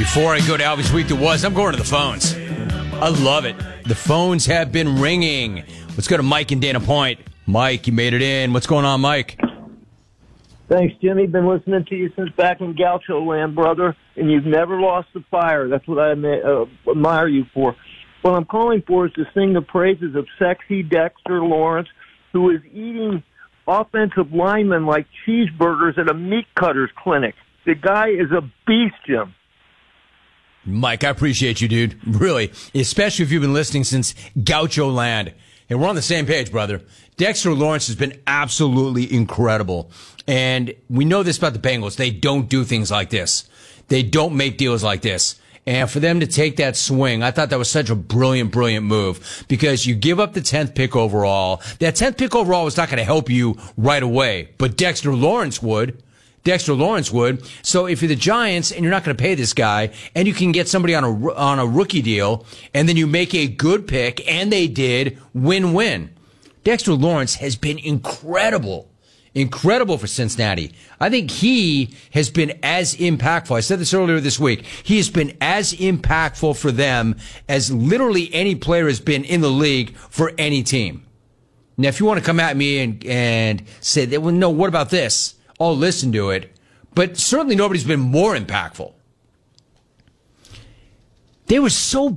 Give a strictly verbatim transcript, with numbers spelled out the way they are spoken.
Before I go to Albie's Week That Was, I'm going to the phones. I love it. The phones have been ringing. Let's go to Mike in Dana Point. Mike, you made it in. What's going on, Mike? Thanks, Jimmy. Been listening to you since back in Gaucho land, brother, and you've never lost the fire. That's what I uh, admire you for. What I'm calling for is to sing the praises of sexy Dexter Lawrence, who is eating offensive linemen like cheeseburgers at a meat cutter's clinic. The guy is a beast, Jim. Mike, I appreciate you, dude. Really. Especially if you've been listening since Gaucho land. And we're on the same page, brother. Dexter Lawrence has been absolutely incredible. And we know this about the Bengals. They don't do things like this. They don't make deals like this. And for them to take that swing, I thought that was such a brilliant, brilliant move. Because you give up the tenth pick overall. That tenth pick overall was not going to help you right away. But Dexter Lawrence would. Dexter Lawrence would. So if you're the Giants and you're not going to pay this guy, and you can get somebody on a on a rookie deal, and then you make a good pick, and they did, win-win. Dexter Lawrence has been incredible, incredible for Cincinnati. I think he has been as impactful. I said this earlier this week. He has been as impactful for them as literally any player has been in the league for any team. Now, if you want to come at me and and say, well, no, what about this? I'll listen to it, but certainly nobody's been more impactful. They were so